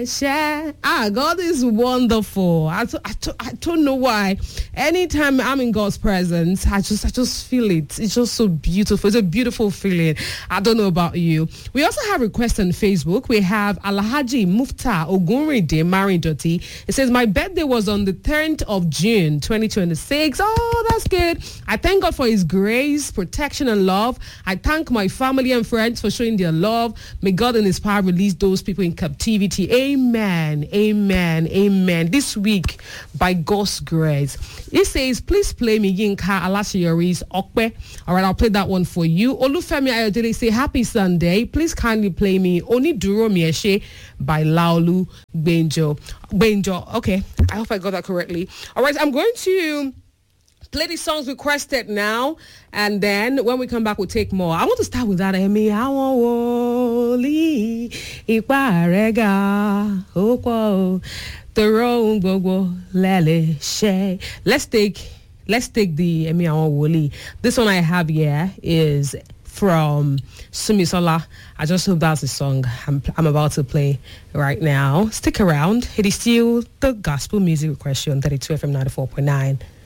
God is wonderful. I don't know why. Anytime I'm in God's presence, I just feel it. It's just so beautiful. It's a beautiful feeling. I don't know about you. We also have requests on Facebook. We have Alhaji Mufta Ogunride Marindoti. It says, my birthday was on the 10th of June, 2026. Oh, that's good. I thank God for his grace, protection, and love. I thank my family and friends for showing their love. May God in his power release those people in captivity. Amen, amen, amen. This week, by God's grace. He says, please play me Yinka Alasiyori's Okpe. All right, I'll play that one for you. Olufemi Ayodele say, happy Sunday. Please kindly play me Oni Duro Mieshe by Laolu Benjo. Okay, I hope I got that correctly. All right, I'm going to play the songs requested now, and then when we come back, we'll take more. I want to start with that. Let's take the Emi Awon Woli. This one I have here is from Sumisola. I just hope that's the song I'm about to play right now. Stick around. It is still the gospel music question, 32 FM 94.9.